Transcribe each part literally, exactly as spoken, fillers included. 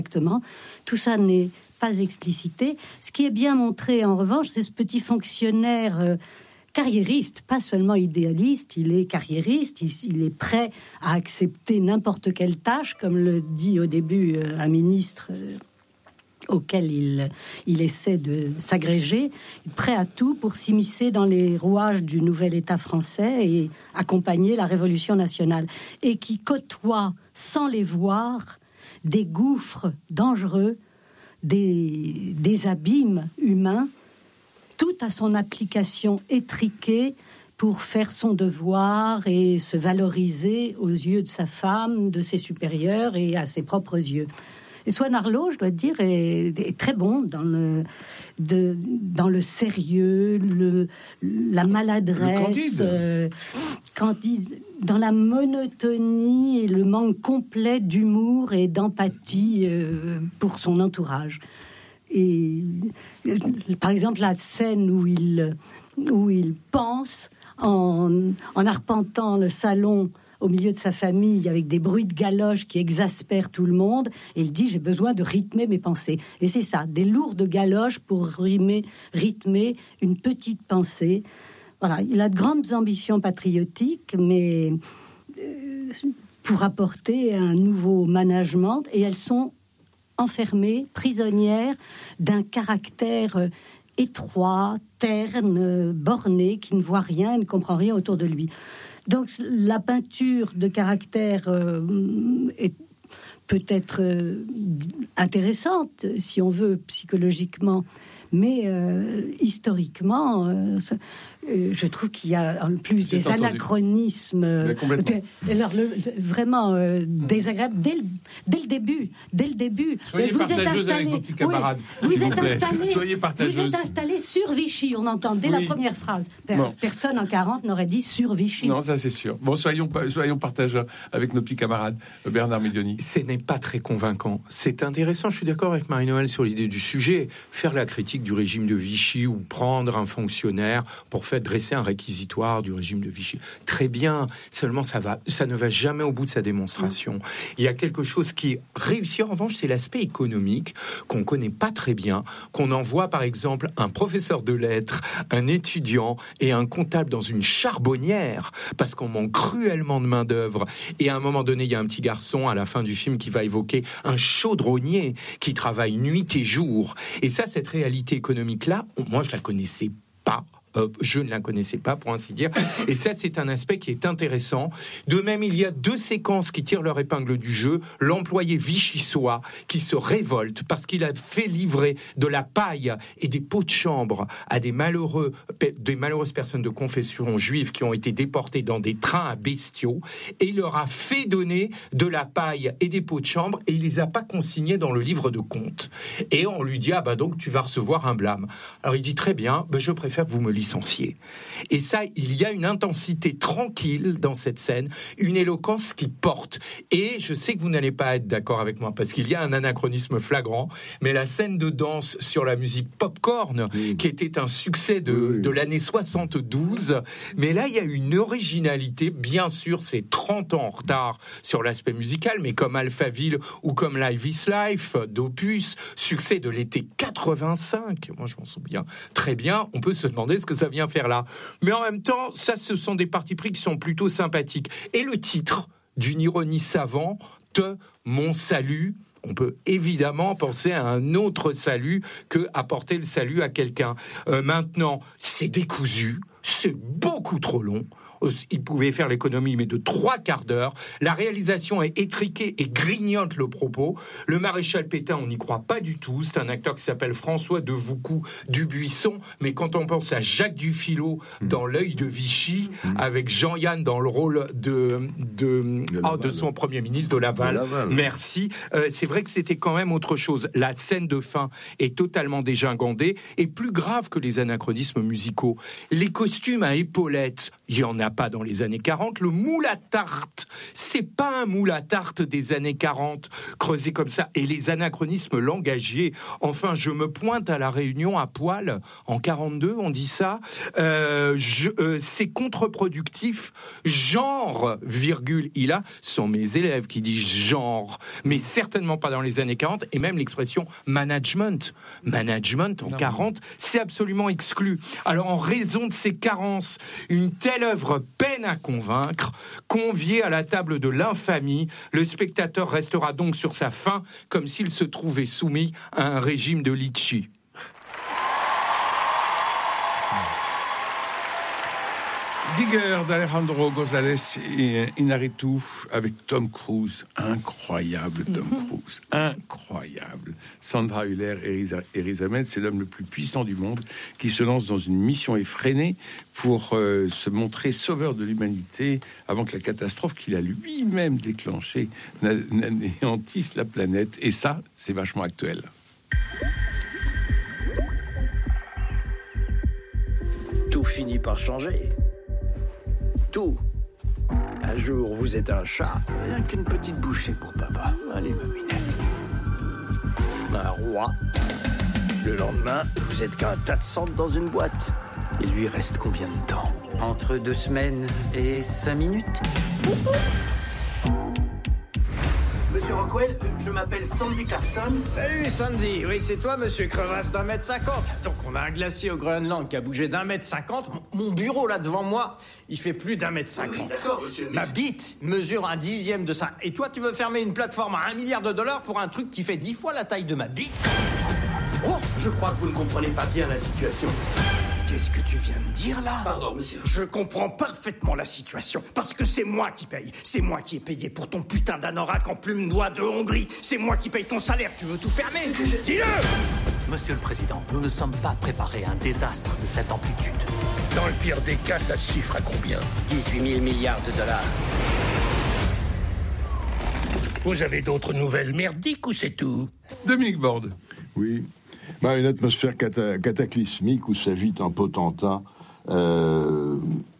exactement. Tout ça n'est pas explicité. Ce qui est bien montré, en revanche, c'est ce petit fonctionnaire euh, carriériste, pas seulement idéaliste, il est carriériste, il, il est prêt à accepter n'importe quelle tâche, comme le dit au début euh, un ministre euh, auquel il, il essaie de s'agréger, prêt à tout pour s'immiscer dans les rouages du nouvel État français et accompagner la Révolution nationale, et qui côtoie, sans les voir, des gouffres dangereux, des, des abîmes humains, tout à son application étriquée pour faire son devoir et se valoriser aux yeux de sa femme, de ses supérieurs et à ses propres yeux. Et Swan Arlo, je dois dire, est, est très bon dans le, de, dans le sérieux, le, la maladresse, le euh, candide, dans la monotonie et le manque complet d'humour et d'empathie euh, pour son entourage. Et euh, par exemple, la scène où il, où il pense en, en arpentant le salon au milieu de sa famille, avec des bruits de galoches qui exaspèrent tout le monde, et il dit « j'ai besoin de rythmer mes pensées ». Et c'est ça, des lourdes galoches pour rythmer, rythmer une petite pensée. Voilà, il a de grandes ambitions patriotiques, mais euh, pour apporter un nouveau management, et elles sont enfermées, prisonnières d'un caractère euh, étroit, terne, euh, borné, qui ne voit rien et ne comprend rien autour de lui. Donc la peinture de caractère euh, est peut-être euh, intéressante, si on veut, psychologiquement, mais euh, historiquement, euh, euh, je trouve qu'il y a en plus C'est des entendu. anachronismes euh, de, alors, le, le, vraiment euh, désagréables dès le, dès le début. Dès le début. Soyez vous partageuse êtes installé, avec vos petits camarades, oui, s'il vous, vous êtes plaît. installé, Soyez partageuse. vous êtes installé sur Vichy, on entend dès Oui. la première phrase. Per- Bon. Personne en quarante n'aurait dit sur Vichy. Non, ça c'est sûr. Bon, soyons, soyons partageurs avec nos petits camarades. Bernard Médioni. Ce n'est pas très convaincant. C'est intéressant, je suis d'accord avec Marie-Noëlle sur l'idée du sujet. Faire la critique du régime de Vichy ou prendre un fonctionnaire pour faire dresser un réquisitoire du régime de Vichy. Très bien, seulement ça, va, ça ne va jamais au bout de sa démonstration. Il y a quelque chose qui est réussi, en revanche, c'est l'aspect économique qu'on ne connaît pas très bien, qu'on envoie par exemple un professeur de lettres, un étudiant et un comptable dans une charbonnière parce qu'on manque cruellement de main-d'œuvre. Et à un moment donné, il y a un petit garçon à la fin du film qui va évoquer un chaudronnier qui travaille nuit et jour. Et ça, cette réalité économique-là, moi, je la connaissais pas. Euh, je ne la connaissais pas, pour ainsi dire. Et ça, c'est un aspect qui est intéressant. De même, il y a deux séquences qui tirent leur épingle du jeu. L'employé vichysois qui se révolte parce qu'il a fait livrer de la paille et des pots de chambre à des malheureux, des malheureuses personnes de confession juive qui ont été déportées dans des trains à bestiaux. Et il leur a fait donner de la paille et des pots de chambre et il les a pas consignés dans le livre de compte. Et on lui dit, ah bah donc tu vas recevoir un blâme. Alors il dit, très bien, bah je préfère que vous me licencier. Et ça, il y a une intensité tranquille dans cette scène, une éloquence qui porte. Et je sais que vous n'allez pas être d'accord avec moi, parce qu'il y a un anachronisme flagrant, mais la scène de danse sur la musique Popcorn, oui. qui était un succès de, oui. de l'année soixante-douze, mais là, il y a une originalité. Bien sûr, c'est trente ans en retard sur l'aspect musical, mais comme Alphaville ou comme Live is Life d'Opus, succès de l'été quatre-vingt-cinq, moi je m'en souviens très bien, on peut se demander ce que ça vient faire là. Mais en même temps, ça, ce sont des partis pris qui sont plutôt sympathiques. Et le titre, d'une ironie savante, Mon salut, on peut évidemment penser à un autre salut que apporter le salut à quelqu'un. Euh, maintenant, c'est décousu, c'est beaucoup trop long. Il pouvait faire l'économie, mais de trois quarts d'heure. La réalisation est étriquée et grignote le propos. Le maréchal Pétain, on n'y croit pas du tout. C'est un acteur qui s'appelle François de Voucou Dubuisson. Mais quand on pense à Jacques Dufilot dans L'œil de Vichy, mmh. avec Jean-Yann dans le rôle de, de, de, oh, de son premier ministre, de Laval, de Laval. Merci. Euh, c'est vrai que c'était quand même autre chose. La scène de fin est totalement dégingandée et plus grave que les anachronismes musicaux. Les costumes à épaulettes, il y en a a pas dans les années quarante. Le moule à tarte, c'est pas un moule à tarte des années quarante, creusé comme ça. Et les anachronismes langagiers, enfin, je me pointe à la Réunion à poil, en quarante-deux, on dit ça, euh, je, euh, c'est contre-productif, genre, virgule, il a, ce sont mes élèves qui disent genre, mais certainement pas dans les années quarante, et même l'expression management, management en non. quarante, c'est absolument exclu. Alors, en raison de ces carences, une telle œuvre peine à convaincre. Convié à la table de l'infamie, le spectateur restera donc sur sa faim comme s'il se trouvait soumis à un régime de litchi. Digger d'Alejandro González et Inarritu avec Tom Cruise. Incroyable Tom Cruise, incroyable. Sandra Hüller et Riz Ahmed, c'est l'homme le plus puissant du monde qui se lance dans une mission effrénée pour euh, se montrer sauveur de l'humanité avant que la catastrophe qu'il a lui-même déclenchée n'anéantisse la planète. Et ça, c'est vachement actuel. Tout finit par changer. Tout. Un jour, vous êtes un chat. Rien qu'une petite bouchée pour papa. Allez, ma minette. Un roi. Le lendemain, vous êtes qu'un tas de cendres dans une boîte. Il lui reste combien de temps? Entre deux semaines et cinq minutes. Monsieur Rockwell, je m'appelle Sandy Clarkson. Salut Sandy, oui c'est toi monsieur crevasse d'un mètre cinquante. Donc on a un glacier au Groenland qui a bougé d'un mètre cinquante. Mon bureau là devant moi, il fait plus d'un mètre cinquante. D'accord monsieur. Ma bite mesure un dixième de ça. Et toi tu veux fermer une plateforme à un milliard de dollars pour un truc qui fait dix fois la taille de ma bite? Oh, je crois que vous ne comprenez pas bien la situation. Qu'est-ce que tu viens de dire là? Pardon, monsieur. Je comprends parfaitement la situation, parce que c'est moi qui paye. C'est moi qui ai payé pour ton putain d'anorak en plume d'oie de Hongrie. C'est moi qui paye ton salaire, tu veux tout fermer? Je... Dis-le! Monsieur le Président, nous ne sommes pas préparés à un désastre de cette amplitude. Dans le pire des cas, ça se chiffre à combien? dix-huit mille milliards de dollars. Vous avez d'autres nouvelles merdiques ou c'est tout? Dominique Borde. Oui. Bah, une atmosphère cata- cataclysmique où s'agite un potentat euh,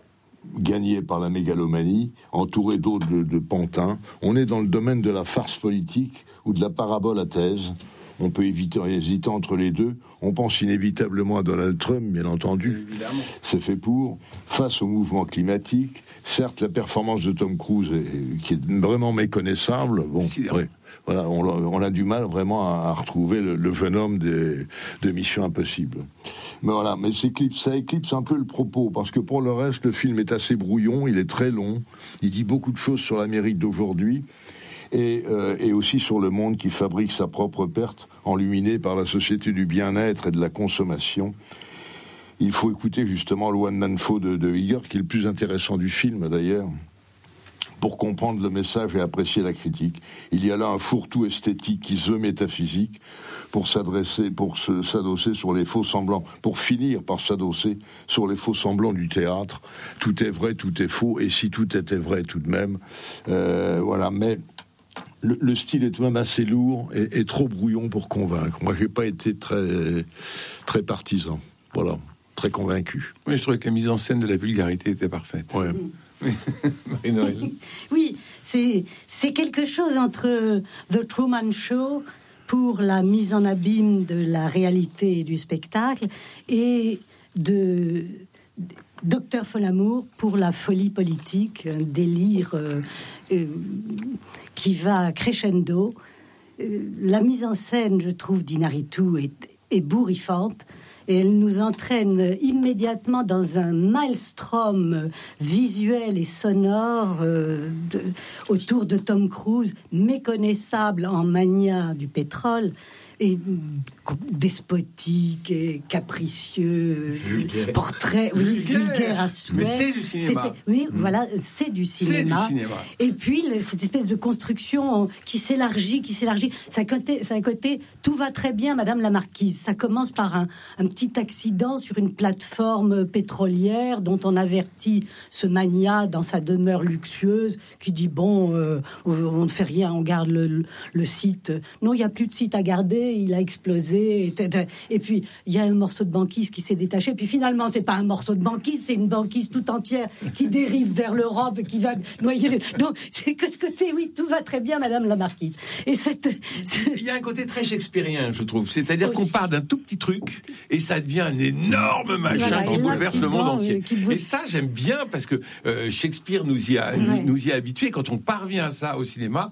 gagné par la mégalomanie, entouré d'autres de, de pantins. On est dans le domaine de la farce politique ou de la parabole à thèse. On peut éviter, hésiter entre les deux. On pense inévitablement à Donald Trump, bien entendu. Évidemment. C'est fait pour. Face au mouvement climatique, certes, la performance de Tom Cruise, est, qui est vraiment méconnaissable. Bon, ouais. Voilà, on, on a du mal vraiment à, à retrouver le, le venom des, de Mission Impossible. Mais voilà, mais éclipse, ça éclipse un peu le propos, parce que pour le reste, le film est assez brouillon, il est très long, il dit beaucoup de choses sur l'Amérique d'aujourd'hui, et, euh, et aussi sur le monde qui fabrique sa propre perte, enluminé par la société du bien-être et de la consommation. Il faut écouter justement le One Man Show de, de Iger, qui est le plus intéressant du film d'ailleurs, pour comprendre le message et apprécier la critique. Il y a là un fourre-tout esthétique qui se métaphysique pour s'adresser, pour se, s'adosser sur les faux semblants, pour finir par s'adosser sur les faux semblants du théâtre. Tout est vrai, tout est faux, et si tout était vrai tout de même, euh, voilà. Mais le, le style est tout de même assez lourd et, et trop brouillon pour convaincre. Moi, j'ai pas été très, très partisan. Voilà, très convaincu. Oui, je trouvais que la mise en scène de la vulgarité était parfaite. Ouais. Oui, Marie-Noël. Oui, c'est, c'est quelque chose entre The Truman Show pour la mise en abîme de la réalité et du spectacle et de Docteur Folamour pour la folie politique, un délire euh, euh, qui va crescendo. Euh, la mise en scène, je trouve, d'Inarritu est, est bourrifante. Et elle nous entraîne immédiatement dans un maelstrom visuel et sonore euh, de, autour de Tom Cruise, méconnaissable en mania du pétrole, et despotique et capricieux, vulgaire. portrait oui, vulgaire. vulgaire à souhait. Mais c'est du cinéma. C'était, oui, mmh. voilà, c'est du cinéma. C'est du cinéma. Et puis le, cette espèce de construction qui s'élargit, qui s'élargit. Ça côté, ça côté, tout va très bien, Madame la Marquise. Ça commence par un, un petit petit accident sur une plateforme pétrolière dont on avertit ce magnat dans sa demeure luxueuse qui dit bon, euh, on ne fait rien, on garde le, le, le site. Non, il n'y a plus de site à garder, il a explosé. Et, et puis il y a un morceau de banquise qui s'est détaché. Puis finalement, c'est pas un morceau de banquise, c'est une banquise tout entière qui dérive vers l'Europe et qui va noyer. Le... Donc c'est que ce côté, oui, tout va très bien, Madame la Marquise. Et cette, il y a un côté très shakespearien, je trouve. C'est-à-dire aussi qu'on part d'un tout petit truc et ça devient un énorme machin voilà, qui bouleverse le monde entier. Vous... Et ça, j'aime bien parce que euh, Shakespeare nous y a, ouais. nous, nous y a habitués. Quand on parvient à ça au cinéma,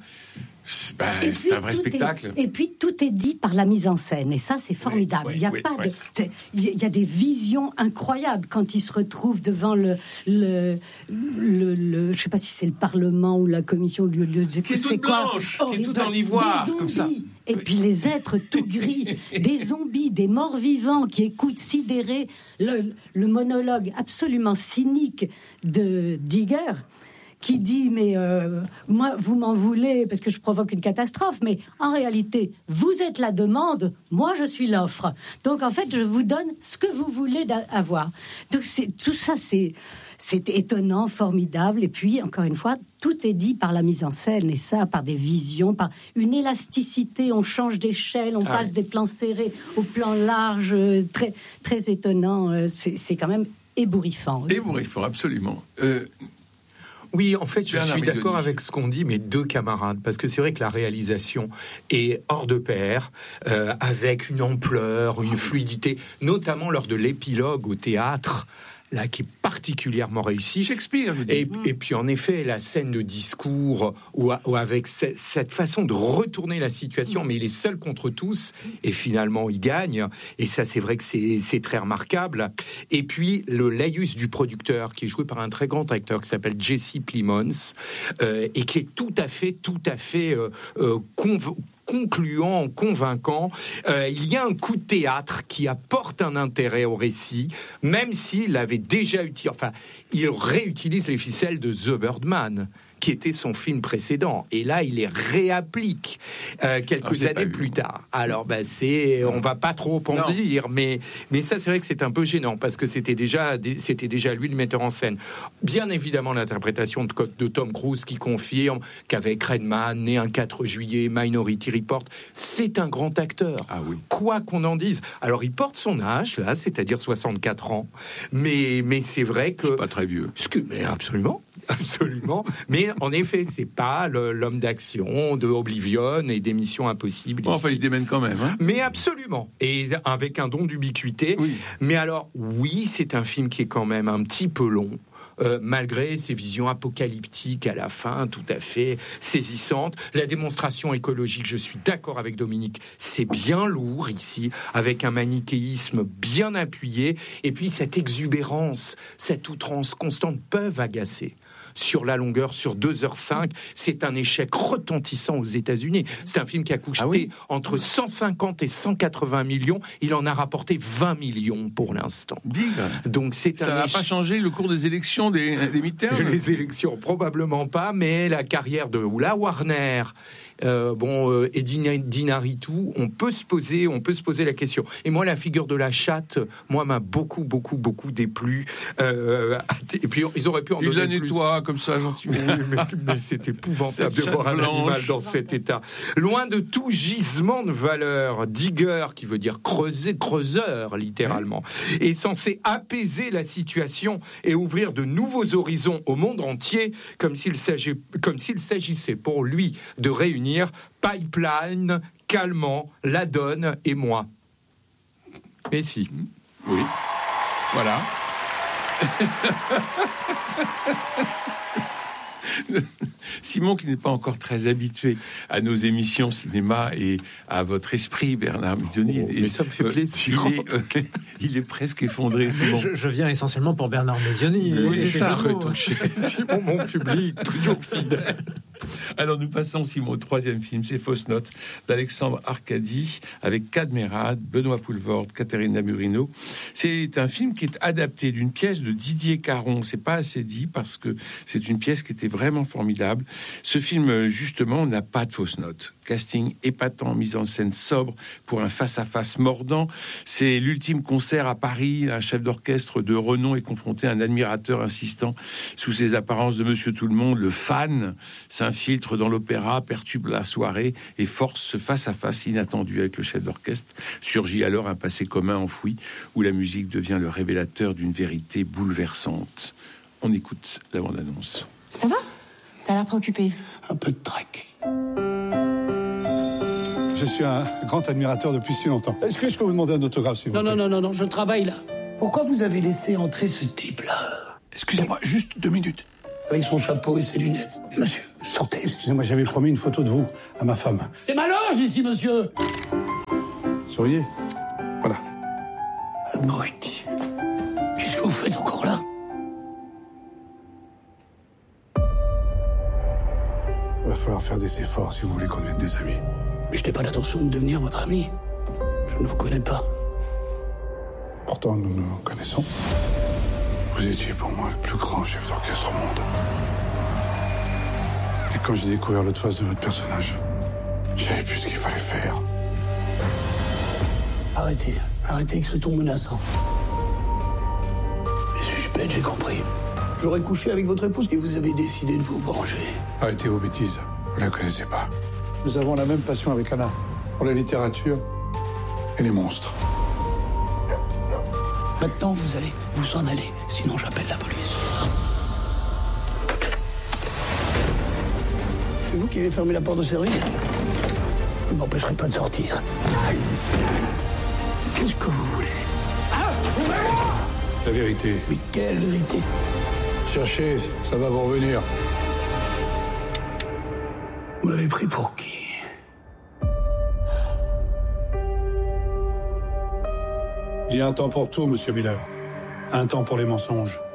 ben, c'est un vrai spectacle. Est, et puis tout est dit par la mise en scène, et ça c'est formidable. Oui, oui, il y a oui, pas oui. de, il y a des visions incroyables quand ils se retrouvent devant le, le, le, le je sais pas si c'est le Parlement ou la commission du lieu de qui est toute blanche, qui est tout en ivoire, comme ça. Et puis les êtres tout gris, des zombies, des morts vivants qui écoutent sidérés le, le monologue absolument cynique de Digger, qui dit mais euh, moi vous m'en voulez parce que je provoque une catastrophe, mais en réalité vous êtes la demande, moi je suis l'offre. Donc en fait je vous donne ce que vous voulez avoir. Donc c'est tout ça, c'est c'est étonnant, formidable. Et puis encore une fois, tout est dit par la mise en scène, et ça par des visions, par une élasticité. On change d'échelle, on ah passe oui. des plans serrés au plan large, très très étonnant. C'est, c'est quand même ébouriffant. Ébouriffant, absolument. Euh... Oui, en fait, je suis d'accord avec ce qu'ont dit mes deux camarades, parce que c'est vrai que la réalisation est hors de pair, euh, avec une ampleur, une fluidité, notamment lors de l'épilogue au théâtre, là, qui est particulièrement réussi. Shakespeare, je dis. Et, et puis, en effet, la scène de discours, où, où avec ce, cette façon de retourner la situation, mais il est seul contre tous, et finalement, il gagne. Et ça, c'est vrai que c'est, c'est très remarquable. Et puis, le laïus du producteur, qui est joué par un très grand acteur qui s'appelle Jesse Plemons, euh, et qui est tout à fait, tout à fait euh, euh, conv- concluant, convaincant. Euh, il y a un coup de théâtre qui apporte un intérêt au récit, même s'il avait déjà utilisé, enfin, il réutilise les ficelles de The Birdman, qui était son film précédent, et là il les réapplique euh, quelques ah, années plus tard. Alors ben c'est, on va pas trop en non. dire, mais mais ça c'est vrai que c'est un peu gênant parce que c'était déjà c'était déjà lui le metteur en scène. Bien évidemment l'interprétation de, de Tom Cruise qui confirme qu'avec Redman, né un quatre juillet, Minority Report, c'est un grand acteur. Ah oui. Quoi qu'on en dise. Alors il porte son âge là, c'est-à-dire soixante-quatre ans, mais mais c'est vrai que c'est pas très vieux. Ce que mais absolument. Absolument, mais en effet, c'est pas le, l'homme d'action de Oblivion et des Missions Impossibles. Bon, enfin, il se démène quand même. Hein. Mais absolument, et avec un don d'ubiquité. Oui. Mais alors, oui, c'est un film qui est quand même un petit peu long. Euh, malgré ses visions apocalyptiques à la fin, tout à fait saisissantes. La démonstration écologique, je suis d'accord avec Dominique, c'est bien lourd ici, avec un manichéisme bien appuyé, et puis cette exubérance, cette outrance constante peuvent agacer. Sur la longueur, sur deux heures cinq, c'est un échec retentissant aux États-Unis. C'est un film qui a coûté ah oui entre cent cinquante et cent quatre-vingts millions. Il en a rapporté vingt millions pour l'instant. Bigre. Donc c'est ça n'a éche... pas changé le cours des élections des, des midterms. Les élections, probablement pas, mais la carrière de la Warner. Euh, bon, euh, et d'Inarritu, on peut se poser, on peut se poser la question. Et moi, la figure de la chatte, moi, m'a beaucoup, beaucoup, beaucoup déplu. Euh, et puis, ils auraient pu en il donner la plus. nettoie comme ça, gentiment. mais, mais, mais c'est épouvantable de voir un animal dans cet état. Loin de tout gisement de valeur, Digger, qui veut dire creuser, creuseur, littéralement, mmh. est censé apaiser la situation et ouvrir de nouveaux horizons au monde entier, comme s'il s'agissait, comme s'il s'agissait pour lui de réunir Pipeline, Calmant, La Donne et moi. Mais si. Oui. Voilà. Simon, qui n'est pas encore très habitué à nos émissions cinéma et à votre esprit, Bernard Medioni, oh, mais ça me fait euh, plaisir. Il est, euh, il est presque effondré. Simon. Je, je viens essentiellement pour Bernard Medioni. Oui, c'est ça. Très touché. Simon, mon public, toujours fidèle. Alors nous passons, Simon, au troisième film, c'est Fausse Note, d'Alexandre Arcadi, avec Cadmerade, Benoît Poulvorde, Caterina Murino. C'est un film qui est adapté d'une pièce de Didier Caron. C'est pas assez dit parce que c'est une pièce qui était vraiment formidable. Ce film, justement, n'a pas de fausse note. Casting épatant, mise en scène sobre pour un face-à-face mordant. C'est l'ultime concert à Paris. Un chef d'orchestre de renom est confronté à un admirateur insistant sous ses apparences de Monsieur Tout-le-Monde. Le fan s'infiltre dans l'opéra, perturbe la soirée et force ce face-à-face inattendu avec le chef d'orchestre. Surgit alors un passé commun enfoui où la musique devient le révélateur d'une vérité bouleversante. On écoute la bande-annonce. Ça va ? T'as l'air préoccupé. Un peu de trac. Je suis un grand admirateur depuis si longtemps. Est-ce que je peux vous demander un autographe, s'il vous Non, plaît ? non, non, non, non, je travaille là. Pourquoi vous avez laissé entrer ce type-là? Excusez-moi, juste deux minutes. Avec son chapeau et ses lunettes. Monsieur, sortez. Excusez-moi, j'avais promis une photo de vous à ma femme. C'est ma loge ici, monsieur. Souriez. Voilà. Abruti. Qu'est-ce que vous faites encore là? Il va falloir faire des efforts si vous voulez qu'on devienne des amis. Mais je n'ai pas l'intention de devenir votre ami. Je ne vous connais pas. Pourtant, nous nous connaissons. Vous étiez pour moi le plus grand chef d'orchestre au monde. Et quand j'ai découvert l'autre face de votre personnage, je savais plus ce qu'il fallait faire. Arrêtez. Arrêtez avec ce ton menaçant. Mais suis-je bête, j'ai compris. J'aurais couché avec votre épouse et vous avez décidé de vous venger. Arrêtez vos bêtises. Vous la connaissez pas. Nous avons la même passion avec Anna. Pour la littérature et les monstres. Maintenant, vous allez vous en aller. Sinon, j'appelle la police. C'est vous qui avez fermé la porte de série? Vous ne m'empêcherez pas de sortir. Qu'est-ce que vous voulez? La vérité. Mais quelle vérité? Cherchez, ça va vous revenir. Vous m'avez pris pour qui? Il y a un temps pour tout, monsieur Miller. Un temps pour les mensonges.